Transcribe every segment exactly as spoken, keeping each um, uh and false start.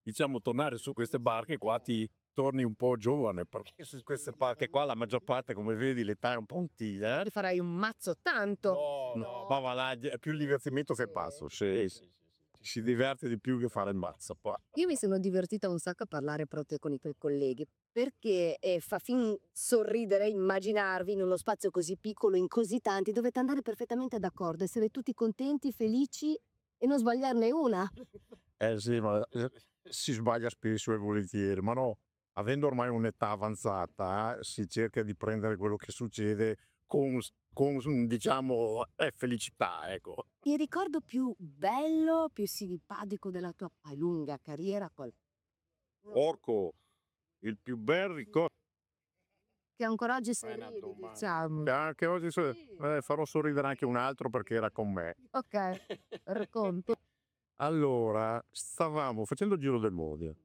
diciamo, tornare su queste barche qua ti torni un po' giovane, perché su queste barche qua la maggior parte, come vedi, l'età è un po' antica. Ti farai un mazzo tanto. No, no, ma va là, è più il divertimento che passo, sì, sì, sì, sì. Si diverte di più che fare il mazzo. Poi. Io mi sono divertita un sacco a parlare proprio con i tuoi colleghi, perché eh, fa fin sorridere immaginarvi in uno spazio così piccolo, in così tanti, dovete andare perfettamente d'accordo, essere tutti contenti, felici e non sbagliarne una. Eh sì, ma eh, si sbaglia spesso e volentieri, ma no, avendo ormai un'età avanzata, eh, si cerca di prendere quello che succede con, con diciamo, eh, felicità, ecco. Il ricordo più bello, più simpatico della tua lunga carriera, qual Orco, il più bel ricordo. che ancora oggi Ma è una sorridi, domanda. diciamo. E anche oggi so- eh, farò sorridere anche un altro perché era con me. Ok, racconto. Allora, stavamo facendo il giro del mondo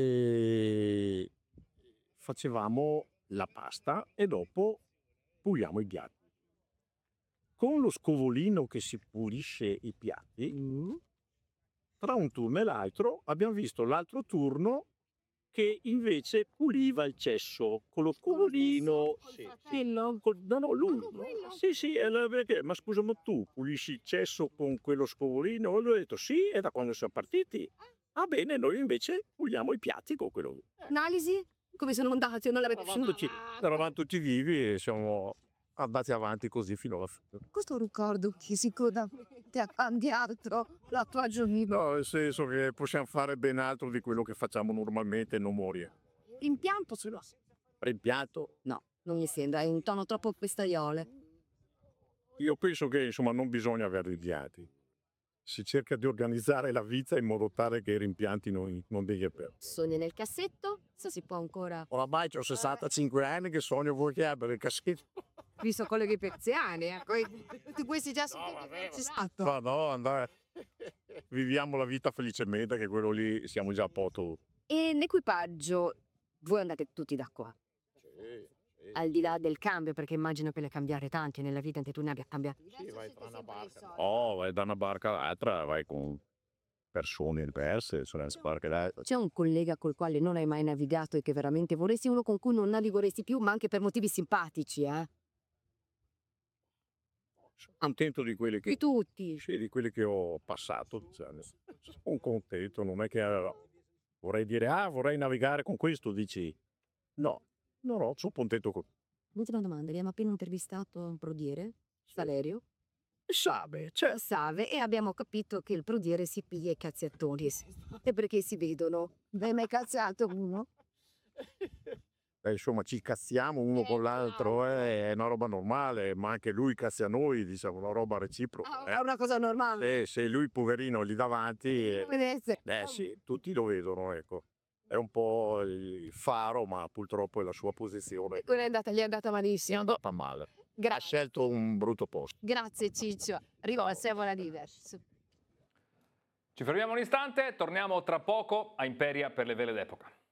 e facevamo la pasta e dopo puliamo i piatti. Con lo scovolino che si pulisce i piatti, Mm. tra un turno e l'altro abbiamo visto l'altro turno che invece puliva il cesso con lo scovolino. Sì, sì, no, col- no, no, lui. quello? Sì, sì, e allora perché? Ma scusa, ma tu pulisci il cesso con quello scovolino? E lui ha detto sì, è da quando siamo partiti. Ah bene, noi invece puliamo i piatti con quello. Analisi? Come sono andati? Non l'avete Eravamo tutti, eravamo tutti vivi e siamo andati avanti così fino alla fine. Questo ricordo che sicuramente ha cambiato la tua giornata. No, nel senso che possiamo fare ben altro di quello che facciamo normalmente e non morire. Rimpianto se lo Rimpianto? No, non mi sembra, è un tono troppo festaiole. Io penso che insomma non bisogna avere rimpianti. Si cerca di organizzare la vita in modo tale che i rimpianti non, non devi avere. Sogni nel cassetto? Se si può ancora. Oramai ho sessantacinque anni che sogno voi che abbiate il cassetto. Visto colleghi persiani, ecco. Tutti questi già sono stato. Ma no, andare. Viviamo la vita felicemente, che quello lì siamo già a poco. E l'equipaggio, voi andate tutti da qua. Al di là del cambio, perché immagino che le cambiare tanti nella vita, anche tu ne abbia cambiati. Sì, vai tra una barca. Oh, vai da una barca all'altra, vai con persone diverse, sulle barche là. C'è un collega col quale non hai mai navigato e che veramente vorresti, uno con cui non navigheresti più, ma anche per motivi simpatici, eh? Sono contento di quelli che, Di tutti. sì, di quelli che ho passato. Cioè, sono contento, non è che eh, vorrei dire, ah, vorrei navigare con questo, dici. No, no, no, sono contento con. Ultima domanda, abbiamo appena intervistato un prodiere, Salerio, Sabe, cioè, Save, e abbiamo capito che il prodiere si piglia i cazziatoni. E perché si vedono? Non hai mai cazziato uno? eh, insomma, ci cazziamo uno con l'altro, eh, è una roba normale, ma anche lui cazzia noi, diciamo, una roba reciproca. È Eh. una cosa normale. Se, se lui, poverino, lì davanti, eh, Vedete? eh sì, tutti lo vedono, ecco. È un po' il faro, ma purtroppo è la sua posizione. Quella è andata, gli è andata malissimo. Fa male. Ha Grazie. scelto un brutto posto. Grazie Ciccio. Rivolse a buona diversa. Ci fermiamo un istante, torniamo tra poco a Imperia per le vele d'epoca.